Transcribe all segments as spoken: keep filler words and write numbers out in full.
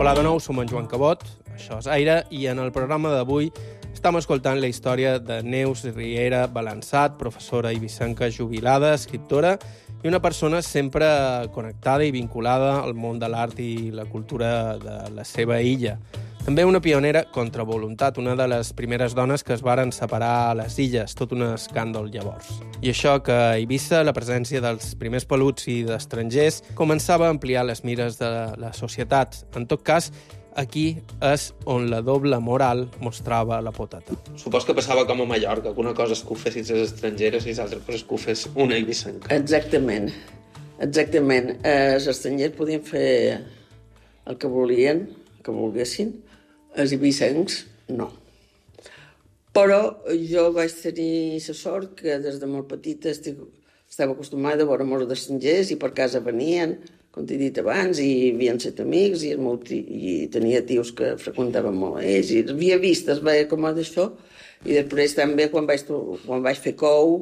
Hola de nou, som en Joan Cabot, això és Aire, i en el programa d'avui estem escoltant la història de Neus Riera Balançat, professora eivissenca jubilada, escriptora, i una persona sempre connectada i vinculada al món de l'art i la cultura de la seva illa. També una pionera contra voluntat, una de les primeres dones que es varen separar a les illes, tot un escàndol llavors. I això que a Eivissa la presència dels primers peluts i d'estrangers començava a ampliar les mires de la societat. En tot cas, aquí és on la doble moral mostrava la poteta. Supos que passava com a Mallorca, que una cosa és que ho fessis les estrangeres i l'altra cosa és que ho fes una eivissenca. Exactament, exactament. Els estrangers podien fer el que volien, que volguessin, els eivissencs no. Però jo vaig tenir la sort que des de molt petita estic, estava acostumada a veure molts d'estrangers i per casa venien, com t'he dit abans, i havien set amics i, molt, i tenia tios que freqüentaven molt ells i havia vist, es veia com d'això, i després també quan vaig, quan vaig fer cou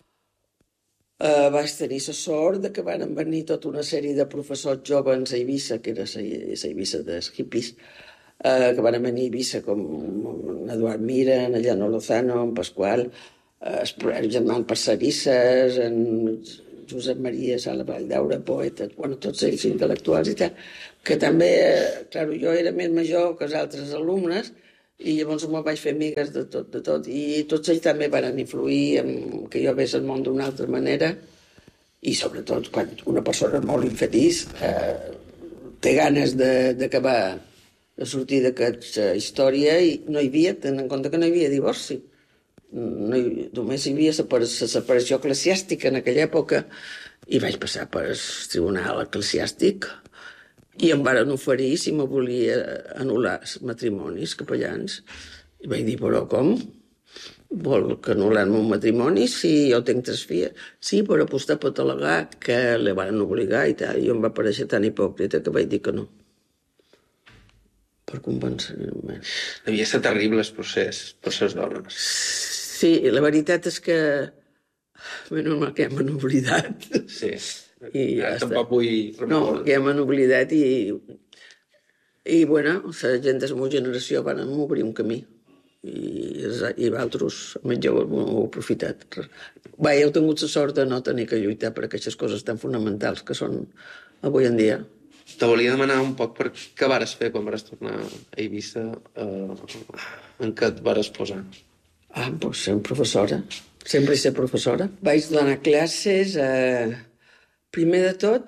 eh, vaig tenir la sort de que van venir tota una sèrie de professors joves a Eivissa, que era la Eivissa dels hippies, eh, que van venir a Eivissa com en Eduard Mira, en Llano Lozano, en Pasqual, eh, el germà Passarisses, en Josep Maria Sala Valldaura, poetes, bueno, tots ells intel·lectuals i tal, que també, eh, clar, jo era més major que els altres alumnes i llavors me'n vaig fer amigues de tot, de tot, i tots ells també van influir en que jo vés al món d'una altra manera i sobretot quan una persona molt infeliç eh, té ganes d'acabar de, de sortir d'aquesta història i no hi havia, tenint en compte que no hi havia divorci. No hi, només hi havia la separació eclesiàstica en aquella època i vaig passar per el tribunal eclesiàstic i em varen oferir si me volia anul·lar els matrimonis capellans i vaig dir, però com? Vol que anul·lar-me un matrimoni si jo tinc tres filles? Sí, però vostè pot al·legar que li van obligar i tal, i jo em va parèixer tan hipòcrita que vaig dir que no, per convenciment. Devia ser terrible el procés per les dones. Sí, la veritat és que menys mal que ja m'han oblidat. Sí, I ja tampoc vull remoure. No, que ja m'han oblidat i, i bueno, la gent de la meva generació van obrir un camí i, i altres, més joves, ho heu aprofitat. Va, ja heu tingut la sort de no tenir que lluitar per aquestes coses tan fonamentals que són avui en dia. Te volia demanar un poc per què vares fer quan vares tornar a Eivissa, eh, en què et vares posar? Ah, doncs ser professora. Sempre he ser professora. Vaig donar classes, eh, primer de tot,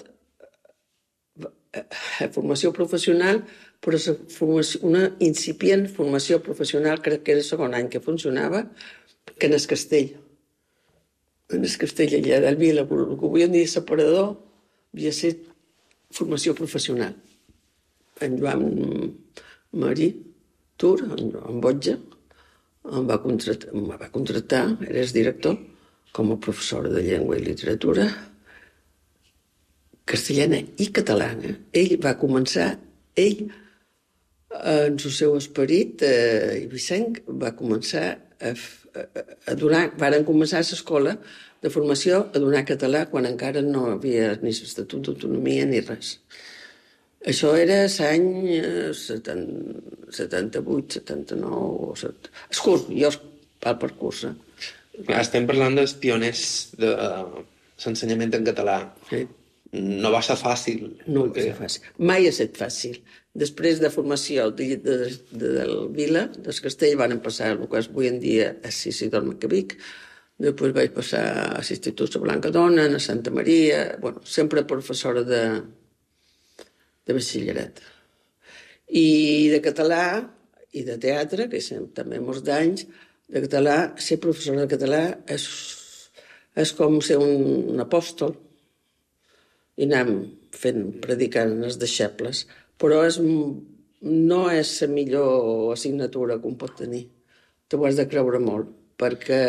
a formació professional, però formació, una incipient formació professional, crec que era el segon any que funcionava, que en el Castell. En el Castell, allà del Vila, el que avui en dia separador, havia estat formació professional. En Joan Marí Tur, en, en Botja, em va, contractar, em va contractar, era el director, com a professora de llengua i literatura castellana i catalana. Ell va començar, ell, en el seu esperit eh, eivissenc, va començar a, a, a donar, varen començar a l'escola de formació a donar català quan encara no havia ni l'estatut d'autonomia ni res. Això era l'any setanta-vuit, setanta-nou... El curs, jo val per curs. Clar, estem parlant dels pioners de l'ensenyament en català. Sí. No va ser fàcil. No va ser fàcil. Mai ha estat fàcil. Després de formació de, de, de, del Vila, del Castell, van passar el que és avui en dia a Isidor Macavic. Després vaig passar a l'Institut de Blancadona, a Santa Maria... Bueno, sempre professora de... de batxillerat. I de català i de teatre, que és també molts d'anys, de català, ser professora de català és, és com ser un, un apòstol i anar fent, predicant els deixebles, però és, no és la millor assignatura que un pot tenir. T'ho has de creure molt, perquè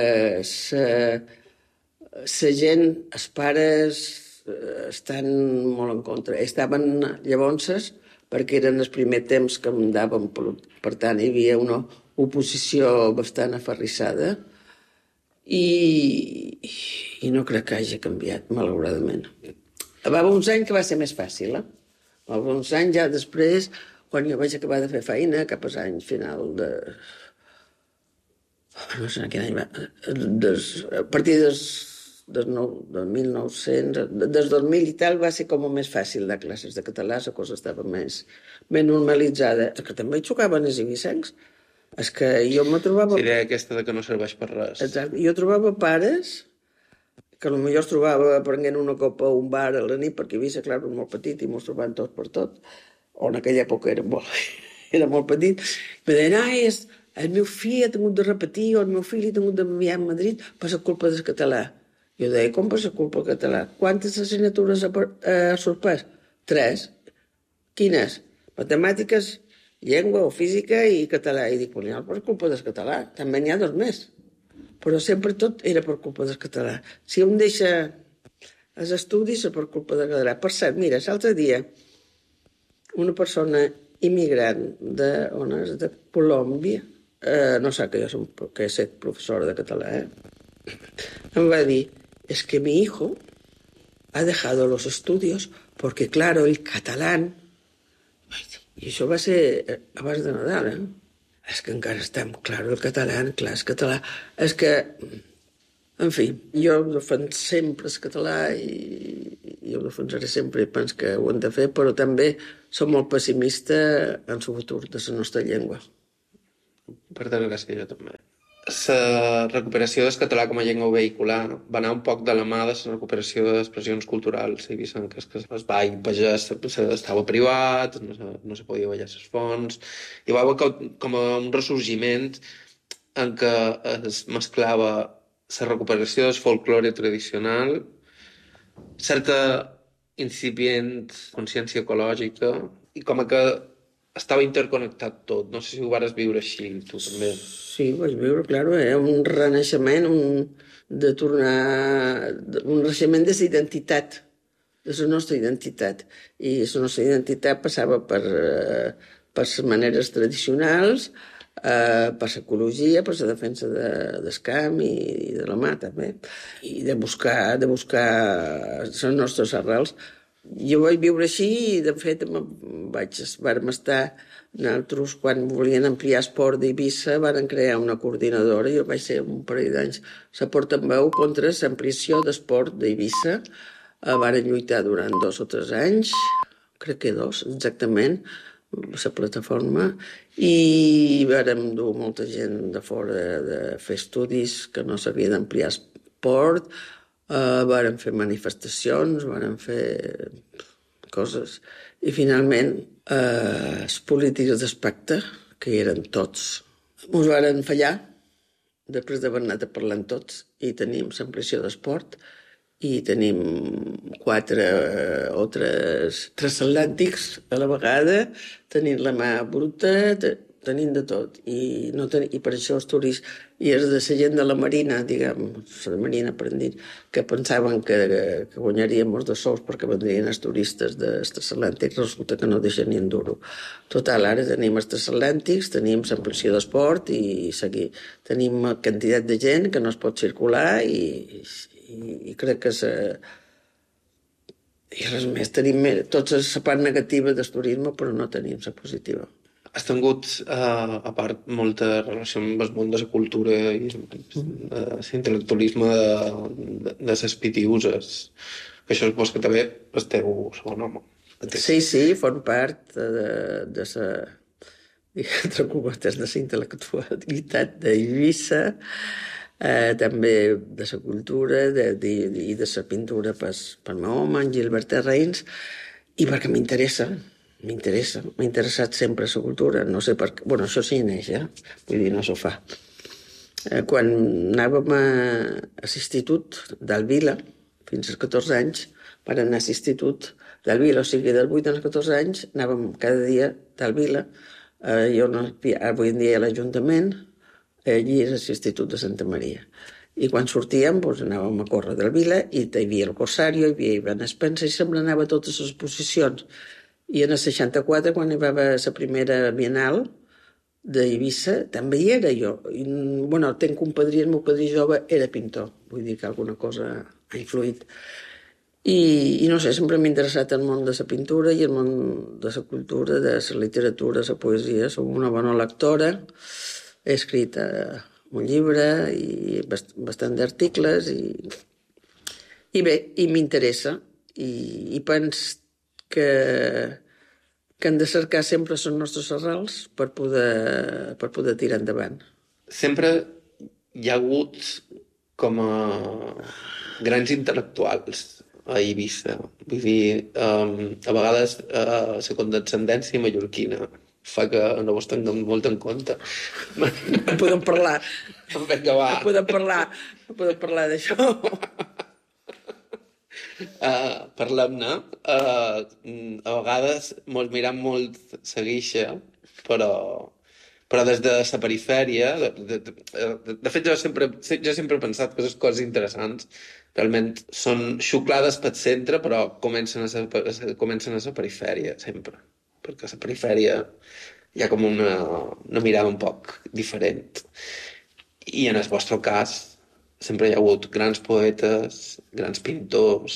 la gent, els pares, estan molt en contra. Estaven llavors perquè eren els primers temps que em daven, per tant hi havia una oposició bastant aferrissada i, i no crec que hagi canviat, malauradament. Va haver uns anys que va ser més fàcil, eh? Va haver uns anys ja després, quan jo vaig acabar de fer feina, cap als anys final de... no sé quin any va... Des, a partir des, des, nou, del mil nou-cents... Des dos mil i tal va ser com més fàcil de classes de català, la cosa estava més, més normalitzada. Que també hi xocaven els ibicencs. És que jo me trobava... La idea aquesta de que no serveix per res. Exacte. Jo trobava pares que potser es trobava prenent una copa a un bar a la nit, perquè Eivissa, clar, era molt petit i mos trobàvem tots per tot, o en aquella època era molt, era molt petit. Me deien, ah, és, el meu fill ha tingut de repetir, o el meu fill ha tingut d'enviar a Madrid per la culpa del català. Jo deia, com per la culpa del català? Quantes assignatures ha, ha sorprès? Tres. Quines? Matemàtiques, llengua o física i català. I dic, bueno, per culpa del català. També n'hi ha dos més. Però sempre tot era per culpa del català. Si un deixa els estudis és per culpa del català. Per cert, mira, l'altre dia una persona immigrant de, on és, de Colòmbia, eh, no sap que jo som, que he estat professora de català, eh? Em va dir, es que mi hijo ha dejado los estudios porque, claro, el catalán... I això va ser abans de Nadal, eh? És que encara estem, clar, el català, clar, el català... És que, en fi, jo defenso sempre el català i, i ho defensaré sempre i penso que ho hem de fer, però també som molt pessimista en el futur de la nostra llengua. Per desgràcia, jo també. La recuperació del català com a llengua vehicular va anar un poc de la mà de la recuperació d'expressions culturals eivissenques, que el ball pagès estava privat, no se, no se podia ballar les fonts, i va haver com un ressorgiment en què es mesclava la recuperació del folklore tradicional, certa incipient consciència ecològica, i com que estava interconnectat tot. No sé si ho vares viure així, tu també. Sí, ho vaig viure, clar, eh? Un renaixement, un, de tornar... un renaixement de la identitat, de la nostra identitat. I la nostra identitat passava per, per les maneres tradicionals, eh, per l'ecologia, per la defensa de, del camp i, i de la mà, també. I de buscar, de buscar les nostres arrels. Jo vaig viure així i, de fet, vaig, vam estar... Nosaltres, quan volien ampliar esport d'Eivissa, van crear una coordinadora, jo vaig ser un parell d'anys la portaveu contra l'ampliació d'esport d'Eivissa. Van lluitar durant dos o tres anys, crec que dos, exactament, la plataforma, i vàrem dur molta gent de fora de fer estudis que no s'havia d'ampliar esport, uh, vàrem fer manifestacions, vàrem fer coses, i finalment eh, els polítics d'especte, que hi eren tots, ens varen fallar, després d'haver anat a parlar amb tots, i tenim l'ampliació d'esport, i tenim quatre eh, o tres transatlàntics a la vegada, tenint la mà bruta, tenint de tot. I, no ten... I per això els turistes, i és de la gent de la Marina, diguem, la Marina per dir, que pensaven que, que guanyaríem molts de sous perquè vendrien els turistes dels transatlàntics, resulta que no deixen ni un duro. Total, ara tenim els transatlàntics, tenim l'ampliació d'esport i seguir. Tenim quantitat de gent que no es pot circular i, i, i crec que se... I res més, tenim tots la part negativa del turisme, però no tenim la positiva. Has tingut, uh, a part, molta relació amb el món de la cultura i l'intel·lectualisme de, de, de les pitiuses. Que això és que també el teu segon home. Sí, sí, form part de, de la, entre cometes, de la intel·lectualitat d'Eivissa, eh, també de la cultura de, de, i de la pintura per, per meu home, en Gilbert Terrains, i perquè m'interessa. M'interessa, m'ha interessat sempre la cultura, no sé per què, bueno, això sí neix, eh? Vull dir, no s'ho fa. Eh, quan anàvem a, a l'institut d'Alvila, fins als catorze anys, per anar a l'institut d'Alvila, o sigui, del vuit als catorze anys, anàvem cada dia d'Alvila, eh, jo no, avui en dia a l'Ajuntament, allí és l'Institut de Santa Maria. I quan sortíem, doncs, anàvem a córrer d'Alvila, i hi havia el Corsario, hi havia Ivan Spencer, i sempre anava a totes les exposicions. I en el seixanta-quatre, quan hi va haver la primera Bienal d'Eivissa, també hi era jo. I, bueno, tenc un padrí, el meu padrí jove era pintor. Vull dir que alguna cosa ha influït. I, i no sé, sempre m'ha interessat el món de la pintura i el món de la cultura, de la literatura, la poesia. Soc una bona lectora, he escrit eh, un llibre i bast bastant d'articles i, i bé, i m'interessa i, i penso que, que hem de cercar sempre les nostres arrels per poder, per poder tirar endavant. Sempre hi ha hagut com a grans intel·lectuals a Eivissa. Vull dir, um, a vegades uh, la condescendència mallorquina fa que no vos tinguem molt en compte. Podem parlar. Vinga, va. Podem parlar, podem parlar d'això. Uh, Parlem-ne. Uh, a vegades mos mirem molt la guixa, però, però des de la perifèria, de, de, de, de fet jo sempre, jo sempre he pensat que les coses interessants realment són xuclades pel centre, però comencen a ser, comencen a la perifèria, sempre. Perquè a la perifèria hi ha com una, una mirada un poc diferent. I en el vostre cas sempre hi ha hagut grans poetes, grans pintors.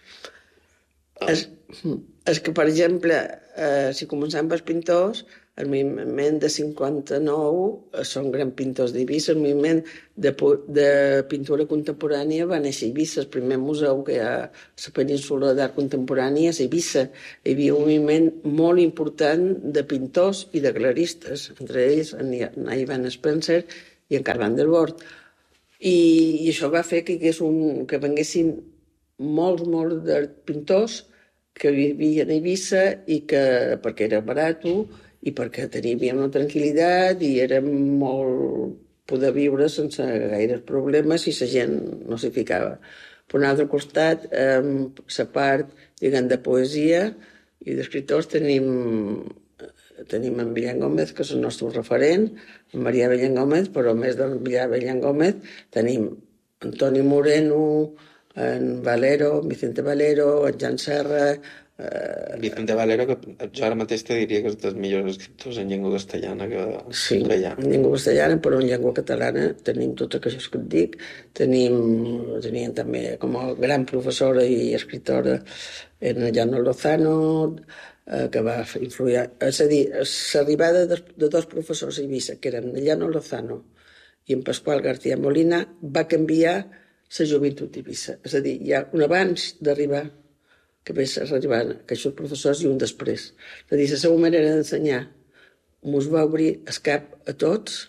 És, és que, per exemple, eh, si comencem pels pintors, el moviment de cinquanta-nou eh, són grans pintors d'Eivissa. El moviment de, de pintura contemporània va néixer a Eivissa. El primer museu que hi ha a la península d'art contemporani és a Eivissa. Hi havia un moviment molt important de pintors i de galeristes, entre ells en Ivan Spencer i en Carl van der Voort. I, i això va fer que, un, que venguessin molts, molts de pintors que vivien a Eivissa i que, perquè era barat i perquè teníem una tranquil·litat i era molt poder viure sense gaires problemes i la gent no s'hi ficava. Per un altre costat, eh, la part, diguem, de poesia i d'escriptors tenim, tenim en Millán Gómez, que és el nostre referent, en Marià Bellán Gómez, però a més de Marià Bellán Gómez tenim Antoni Moreno, en Valero, Vicente Valero, en Jan Serra... Eh... Vicente Valero, que jo ara mateix te diria que és dels millors escriptors en llengua castellana que, sí, que hi ha. en llengua castellana, però en llengua catalana tenim tot això que et dic. Tenim, teníem també com a gran professora i escriptora en Llano Lozano, eh, que va influir... És a dir, l'arribada de, de dos professors a Eivissa, que eren Llano Lozano i en Pasqual García Molina, va canviar la joventut d'Eivissa. És a dir, hi ha un abans d'arribar, que ves arribant, que aquests professors, i un després. És a dir, la seva manera d'ensenyar ens va obrir el cap a tots,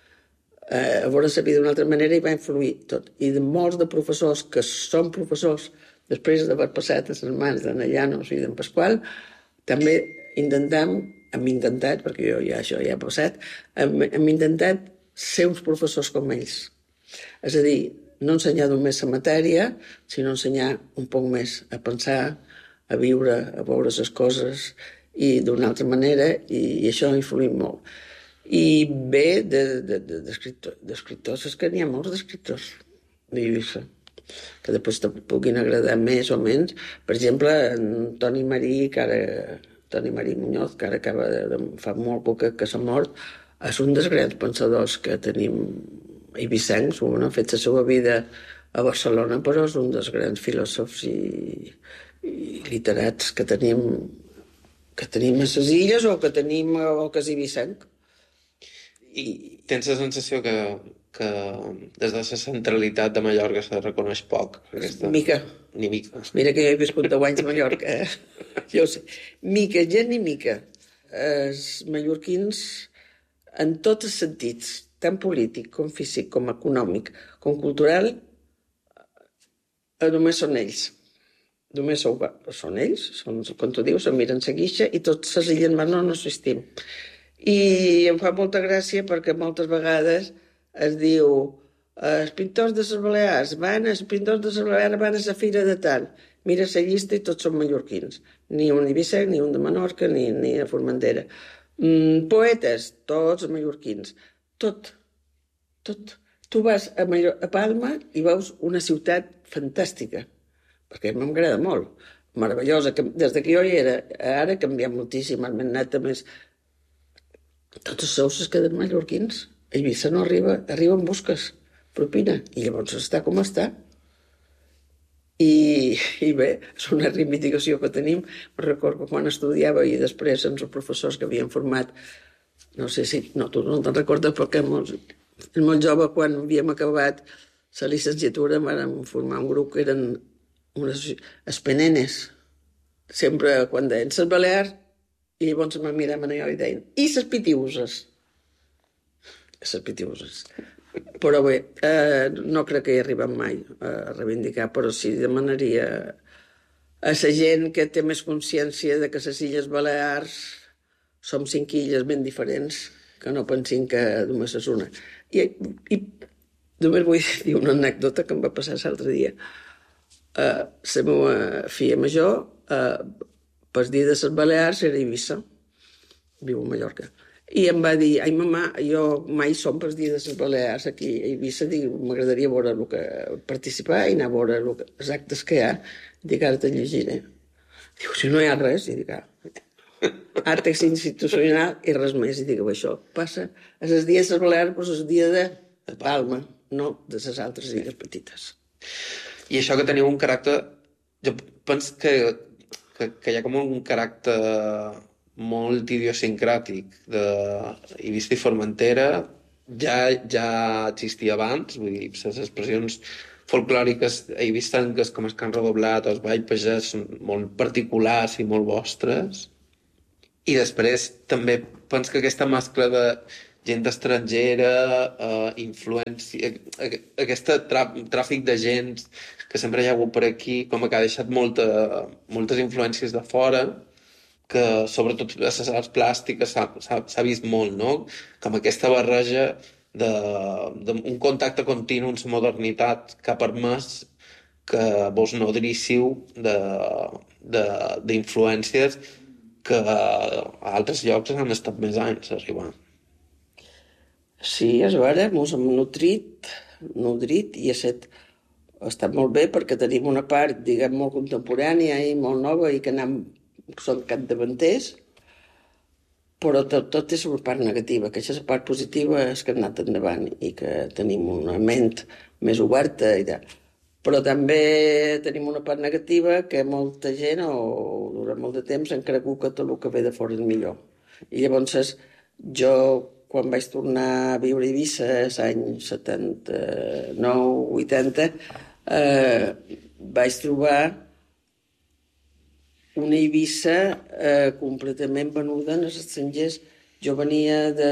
eh, a veure la vida d'una altra manera i va influir tot. I de molts de professors que són professors, després d'haver passat a les mans d'en Llanos i d'en Pasqual, també intentem, hem intentat, perquè jo ja això ja ha passat, hem, hem intentat ser uns professors com ells. És a dir, no ensenyar només la matèria, sinó ensenyar un poc més a pensar, a viure, a veure les coses i d'una altra manera, i, i això ha influït molt. I bé, d'escriptors, és que n'hi ha molts d'escriptors d'Eivissa, que després te puguin agradar més o menys. Per exemple, en Toni Marí, que ara, Toni Marí Muñoz, que ara acaba de, fa molt poc que s'ha mort, és un dels grans pensadors que tenim eivissencs, un ha fet la seva vida a Barcelona, però és un dels grans filòsofs i, i literats que tenim, que tenim a les illes o que tenim o que és eivissenc. I tens la sensació que, que des de la centralitat de Mallorca se reconeix poc? Aquesta... Mica. Ni mica. Mira que jo he viscut deu anys a Mallorca. Jo ho sé. Mica, gent ni mica. Els mallorquins, en tots els sentits, tant polític com físic, com econòmic, com cultural, només són ells. Només són ells, són, com tu dius, em miren la guixa i tots les illes més no, no assistim. I em fa molta gràcia perquè moltes vegades es diu els pintors de les Balears van, els pintors de les Balears van a la fira de tant. Mira la llista i tots són mallorquins. Ni un eivissec, ni un de Menorca, ni, ni a Formentera. Mm, poetes, tots mallorquins. Tot, tot. Tu vas a, Mallor a Palma i veus una ciutat fantàstica, perquè m'agrada molt, meravellosa. Des que jo hi era, ara ha canviat moltíssim, hem anat a més... Tots els sous es queden mallorquins. A Eivissa no arriba, arriba en busques, propina, i llavors està com està. I, i bé, és una reivindicació que tenim. Recordo que quan estudiava i després els professors que havien format, no sé si, no, tu no te'n recordes perquè molt, molt jove, quan havíem acabat la llicenciatura, vam formar un grup que eren unes espenenes. Sempre quan deien les Balears, i llavors me miraven a jo i deien, i les pitiuses? Les pitiuses. Però bé, eh, no crec que hi arribem mai a reivindicar, però sí demanaria a la gent que té més consciència de que les Illes Balears som cinc illes ben diferents, que no pensin que només és una. I, i només vull dir una anècdota que em va passar l'altre dia. Uh, la meva filla major, uh, per dir de les Balears, era a Eivissa, viu a Mallorca. I em va dir, ai, mamà, jo mai som per dir de les Balears aquí a Eivissa, dic, m'agradaria veure el que participar i anar a veure que, els actes que hi ha. Dic, ara te llegiré. Diu, si no hi ha res, i dic, ah, art institucional i res més. I dic, això passa a les dies de les Balears, però és el dia de Palma, no de les altres illes petites. I això que teniu un caràcter... Jo penso que, que, que hi ha com un caràcter molt idiosincràtic de Eivissa i Formentera. Ja, ja existia abans, vull dir, les expressions folclòriques eivissenques com els cants redoblat o els ball pagès són molt particulars i molt vostres. I després també penso que aquesta mescla de gent estrangera, eh, influència, aquest tràfic de gent que sempre hi ha hagut per aquí, com que ha deixat molta, moltes influències de fora, que sobretot a les arts plàstiques s'ha vist molt, no? Com aquesta barreja d'un contacte continu amb la modernitat que ha permès que vos nodríssiu d'influències que a altres llocs han estat més anys arribant. Sí, és vera, ens hem nutrit, nodrit i ha estat, ha estat molt bé perquè tenim una part, diguem, molt contemporània i molt nova i que anem, són capdavanters, però tot, tot té la part negativa, que aquesta part positiva és que hem anat endavant i que tenim una ment més oberta i tal. Però també tenim una part negativa que molta gent, o durant molt de temps, han cregut que tot el que ve de fora és millor. I llavors jo, quan vaig tornar a viure a Eivissa l'any setanta-nou vuitanta, eh, vaig trobar una Eivissa eh, completament venuda als estrangers. Jo venia de...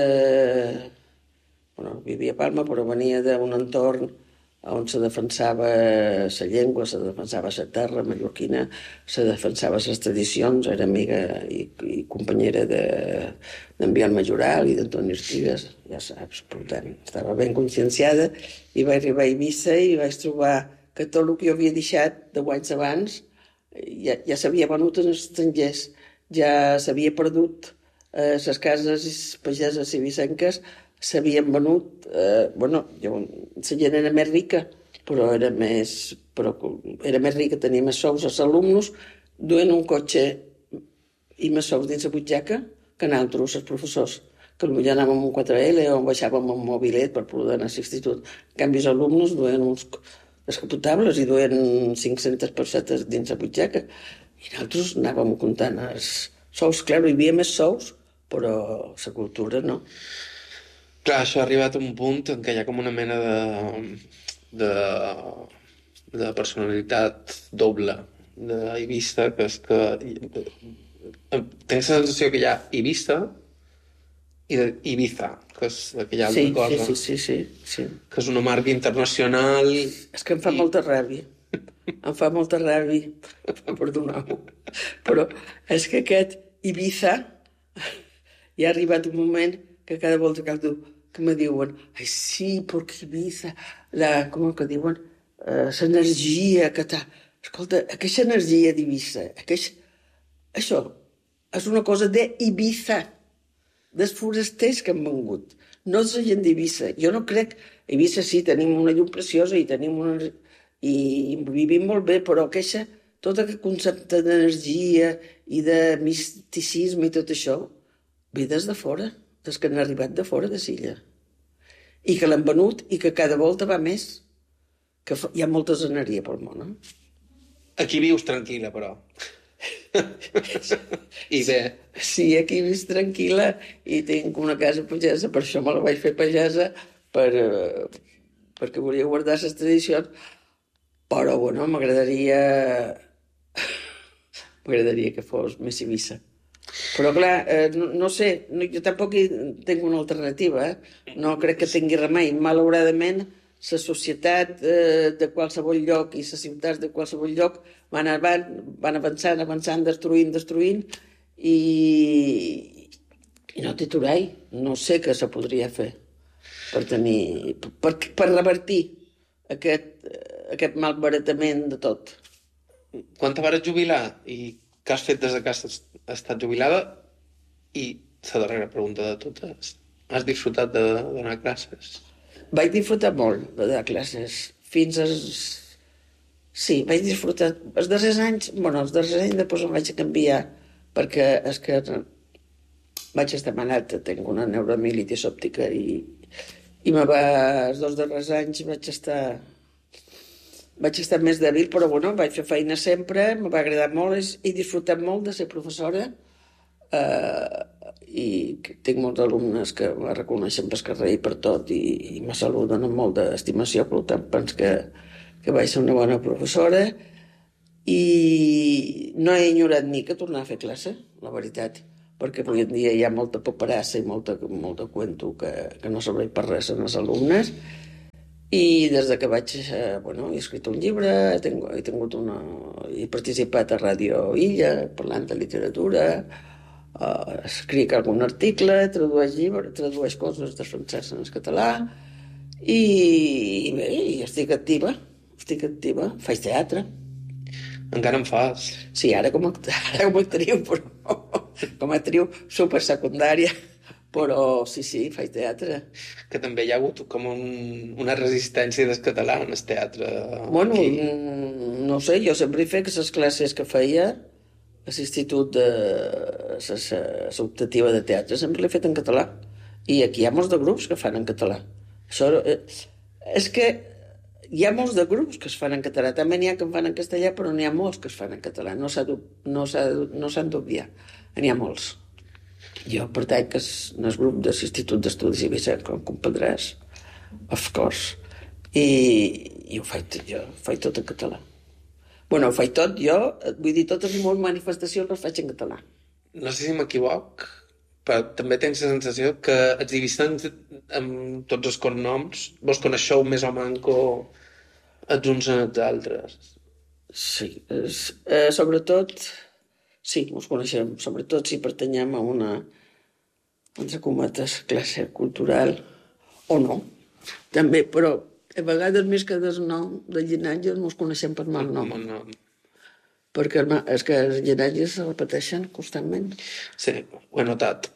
Bueno, vivia a Palma, però venia d'un entorn on se defensava la llengua, se defensava la terra mallorquina, se defensava les tradicions, era amiga i, i companyera d'en Biel Majoral i d'Antoni Artigas, ja saps, per tant, estava ben conscienciada i vaig arribar a Eivissa i vaig trobar que tot el que jo havia deixat deu anys abans ja, ja s'havia venut als estrangers, ja s'havia perdut eh, les cases pageses eivissenques s'havien venut, eh, bueno, jo, la gent era més rica, però era més, però era més rica, tenia més sous als alumnes, duent un cotxe i més sous dins la butxaca que nosaltres, els professors, que potser anàvem amb un quatre ele o baixàvem amb un mobilet per poder anar a l'institut. En canvi, els alumnes duent uns descapotables i duent cinc-centes pessetes dins la butxaca. I nosaltres anàvem comptant els sous. Clar, hi havia més sous, però la cultura no. Clar, això ha arribat a un punt en què hi ha com una mena de, de, de personalitat doble d'Eivissa, que és que tinc la sensació que hi ha Eivissa i Ibiza, que és aquella altra sí, cosa. Sí, sí, sí, sí. Que és una marca internacional. És que em fa i... molta ràbia. Em fa molta ràbia. Perdoneu. Però és que aquest Ibiza hi ha arribat un moment que cada volta que, que me diuen ai sí, perquè Eivissa, la, com que diuen, uh, l'energia que t'ha... Escolta, aquesta energia d'Eivissa, aquest... això és una cosa d'Eivissa, dels forasters que han vengut, no és la gent d'Eivissa. Jo no crec... A Eivissa sí, tenim una llum preciosa i tenim una... i vivim molt bé, però aquesta, tot aquest concepte d'energia i de misticisme i tot això, ve des de fora, des que han arribat de fora de l'illa. I que l'han venut i que cada volta va més. Que hi ha molta zeneria pel món, eh? Aquí vius tranquil·la, però. I bé. Sí, aquí visc tranquil·la i tinc una casa pagesa, per això me la vaig fer pagesa, per, perquè volia guardar les tradicions, però, bueno, m'agradaria... m'agradaria que fos més Eivissa. Però, clar, eh, no, no sé, no, jo tampoc hi tinc una alternativa, eh? No crec que tingui remei. Malauradament, la societat eh, de qualsevol lloc i les ciutats de qualsevol lloc van, avant, van avançant, avançant, destruint, destruint, i, i no té aturall. No sé què se podria fer per tenir... per, per revertir aquest, aquest malbaratament de tot. Quan te vas jubilar i què has fet des que has estat jubilada? I la darrera pregunta de totes. Has disfrutat de donar classes? Vaig disfrutar molt de donar classes. Fins als... Sí, vaig disfrutar... Els darrers anys... Bueno, els darrers anys després em vaig canviar perquè és que vaig estar manat, tinc una neuromilitis òptica i, i me va... Els dos darrers anys vaig estar... Vaig estar més dèbil, però bueno, vaig fer feina sempre, me va agradar molt, he disfrutat molt de ser professora, eh, i tinc molts alumnes que me reconeixen pel carrer i per tot, i, i me saluden amb molta estimació, per tant penso que, que vaig ser una bona professora, i no he enyorat ni que tornar a fer classe, la veritat, perquè avui en dia hi ha molta paperassa i molta, molta cuento que, que no serveix per res en els alumnes. I des de que vaig, eh, bueno, he escrit un llibre, he tingut, he tingut una... he participat a Ràdio Illa, parlant de literatura, eh, escric algun article, tradueix llibres, tradueix coses de francès en el català, i, i bé, i estic activa, estic activa, faig teatre. Encara en fas? Sí, ara com a, ara com a actriu, però com a actriu supersecundària. Però sí, sí, faig teatre. Que també hi ha hagut com un, una resistència del català en el teatre. Bueno, aquí. No sé, jo sempre he fet les classes que feia a l'institut de l'optativa de teatre, sempre l'he fet en català. I aquí hi ha molts de grups que fan en català. Això, eh, és que hi ha molts de grups que es fan en català. També n'hi ha que en fan en castellà, però n'hi ha molts que es fan en català. No s'han no no d'obviar. N'hi ha molts. Jo pertany al grup de l'Institut d'Estudis Eivissa, com comprendràs, of course, i, i ho faig, jo, ho faig tot en català. Bueno, ho faig tot jo, vull dir, totes les meves manifestacions les faig en català. No sé si m'equivoc, però també tens la sensació que els eivissencs amb tots els cognoms vos coneixeu més o manco els uns en els altres. Sí, és, eh, sobretot... Sí, ens coneixem, sobretot si pertanyem a una, entre cometes, classe cultural, o no, també, però a vegades més que del nom, del llinatge, ens coneixem per mal nom. No. Perquè és que els llinatges se repeteixen constantment. Sí, ho he notat.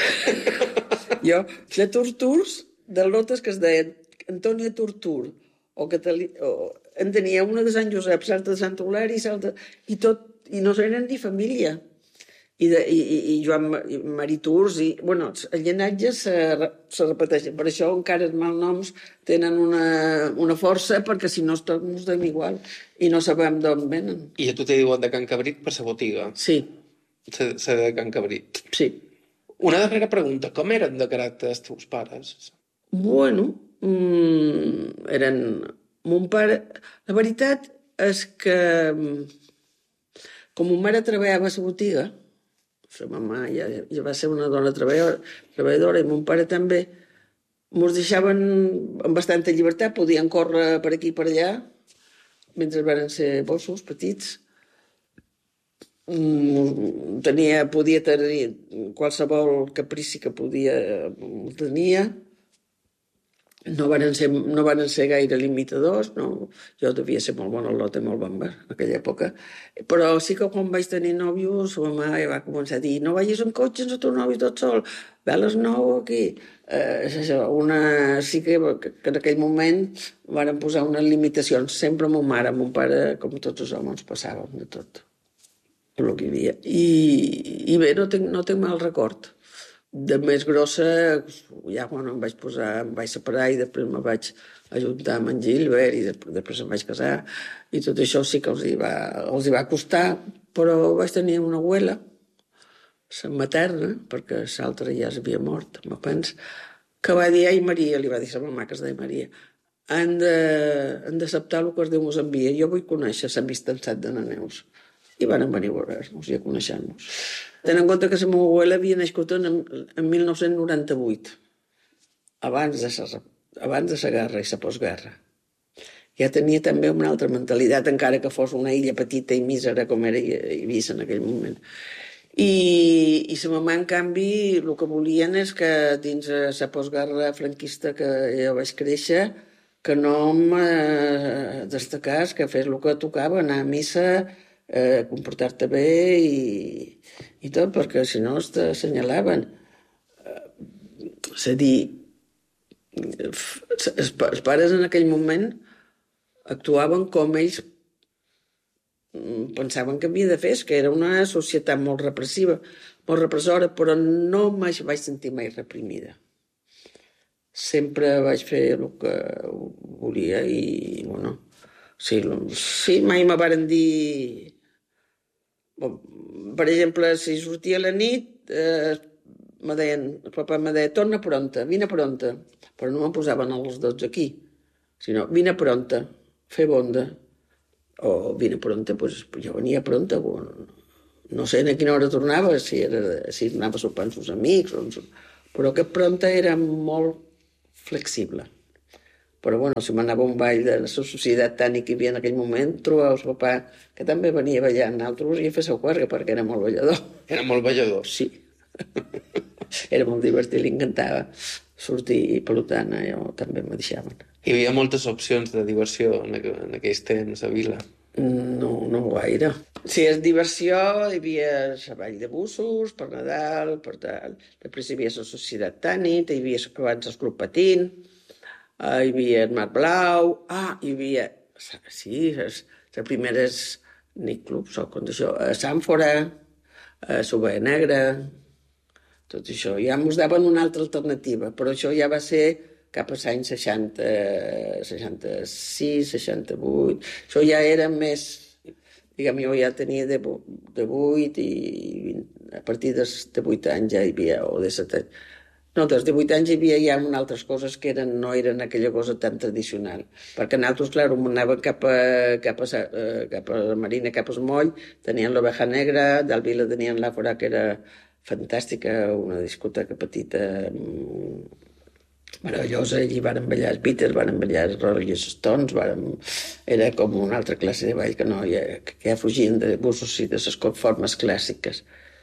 Jo, de Torturs, de lotes que es deien Antònia Tortur, o, Catalí, o en tenia una de Sant Josep, l'altra de Sant Eulari, i tot, i no eren ni família. I, de, i, i Joan Mariturs, i, bueno, els llinatges se, se repeteixen. Per això encara els malnoms tenen una, una força, perquè si no tots ens dem igual i no sabem d'on venen. I a tu te diuen de Can Cabrit per la botiga? Sí. Se de Can Cabrit? Sí. Una darrera pregunta. Com eren de caràcter els teus pares? Bueno, mmm, eren... Mon pare... La veritat és que... Com ma mare treballava a la botiga, la mama ja, ja va ser una dona treballadora i mon pare també, ens deixaven amb bastanta llibertat, podien córrer per aquí i per allà, mentre van ser bossos petits. Tenia, podia tenir qualsevol caprici que podia, tenia. No van ser, no van ser gaire limitadors, no. Jo devia ser molt bona al·lot i molt bamba en aquella època, però sí que quan vaig tenir nòvio, la mama ja va començar a dir no vagis en cotxe amb el teu nòvio tot sol, ve a les nou aquí. Eh, una, sí que, que en aquell moment van posar unes limitacions, sempre mon mare, mon pare, com tots els homes, passàvem de tot, el que hi havia. I, i bé, no tinc, no tinc mal record. de més grossa, ja quan em vaig posar, em vaig separar i després me vaig ajuntar amb en Gilbert i després, després em vaig casar i tot això sí que els hi va, els hi va costar, però vaig tenir una abuela, la materna, perquè l'altra ja s'havia mort, me penso, que va dir, ai Maria, li va dir a la mamà que es deia Maria, han d'acceptar el que es Déu mos envia, jo vull conèixer Sant Vicençat de la Neus. I van venir a veure-nos i a conèixer-nos. Ten en compte que la meva abuela havia nascut en, en mil nou-cents noranta-vuit, abans de la, abans de la guerra i la postguerra. Ja tenia també una altra mentalitat, encara que fos una illa petita i mísera com era Eivissa en aquell moment. I, i la mamà, en canvi, el que volien és que dins la postguerra franquista que jo vaig créixer, que no em destacàs, que fes el que tocava, anar a missa, Eh, comportar-te bé i, i tot, perquè si no t'assenyalaven. Eh, és a dir, els, els pares en aquell moment actuaven com ells pensaven que havia de fer, que era una societat molt repressiva, molt repressora, però no mai vaig sentir mai reprimida. Sempre vaig fer el que volia i, bueno, sí, sí mai me varen dir... Bon, per exemple, si sortia a la nit, eh, me deien, el papa me deia, torna pronta, vine pronta, però no me'n posaven a les dotze aquí, sinó, vine pronta, fer bonda, o vine pronta, doncs jo venia pronta, bueno, no sé a quina hora tornava, si, era, si anava a sopar amb els amics, o, però aquest pronta era molt flexible. Però bueno, si m'anava a un ball de la societat tànica que hi havia en aquell moment, trobava el papà, que també venia ballant, altres i a fer seu quarga, perquè era molt ballador. Era molt ballador? Sí. Era molt divertit, li encantava sortir i pelotana, jo també me deixaven. Hi havia moltes opcions de diversió en, aqu en aquells temps a Vila? No, no gaire. Si és diversió, hi havia la ball de bussos, per Nadal, per tal. Després hi havia la societat tànica, hi havia abans el club patín, hi havia el Mar Blau, ah, hi havia, sí, les, les primeres nightclubs, o com això, a Sàmfora, a Sobea Negra, tot això. Ja ens daven una altra alternativa, però això ja va ser cap als anys seixanta, seixanta-sis, seixanta-vuit, això ja era més, diguem, jo ja tenia de, de vuit i a partir de, de vuit anys ja hi havia, o de set anys, no, dels divuit anys hi havia ja altres coses que eren, no eren aquella cosa tan tradicional. Perquè nosaltres, clar, anàvem cap a, cap a, cap a la Marina, cap al Moll, tenien l'Oveja Negra, del Vila tenien l'Àfora, que era fantàstica, una discoteca petita, meravellosa, allí varen ballar els Beatles, varen ballar els Rolling Stones, varen... era com una altra classe de ball que no, ja, que ja fugien de bussos i de les formes clàssiques.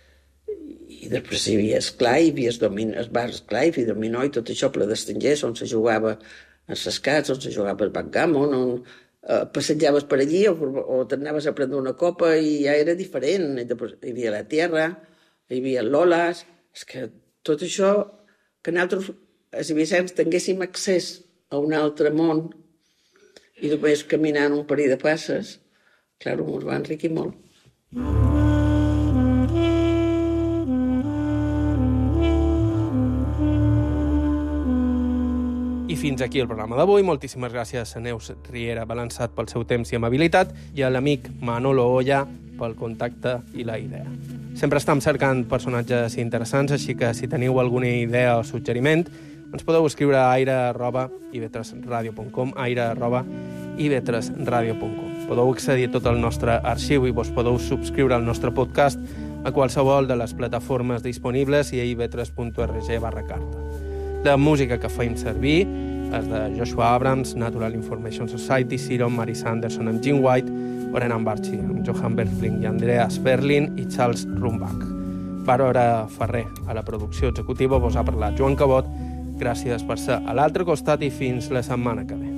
I després hi havia esclar, hi havia els bars esclar, hi havia dominó i tot això ple d'estrangers, on se jugava a les cats, on se jugava al backgammon, on eh, passejaves per allí o, o t'anaves a prendre una copa i ja era diferent. I després hi havia la Tierra, hi havia Lolas, és que tot això, que nosaltres, els ibicencs, tinguéssim accés a un altre món i només caminant un parell de passes, clar, ens va enriquir molt. I fins aquí el programa d'avui. Moltíssimes gràcies a Neus Riera Balançat pel seu temps i amabilitat i a l'amic Manolo Olla pel contacte i la idea. Sempre estem cercant personatges interessants, així que si teniu alguna idea o suggeriment, ens podeu escriure a aire arroba i ve tres radio punt com, aire arroba i ve tres radio punt com. Podeu accedir a tot el nostre arxiu i vos podeu subscriure al nostre podcast a qualsevol de les plataformes disponibles i a i ve tres punt org barra carta. La música que feim servir és de Joshua Abrams, Natural Information Society, Siron, Mary Sanderson amb Jim White, Orenan Barchi amb Johan Berfling i Andreas Berlin i Charles Rumbach. Bàrbara Ferrer, a la producció executiva, vos ha parlat Joan Cabot. Gràcies per ser a l'altre costat i fins la setmana que ve.